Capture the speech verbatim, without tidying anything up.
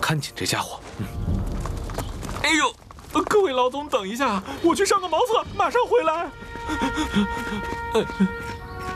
看紧这家伙。嗯。 哎呦，各位老总，等一下，我去上个茅厕，马上回来。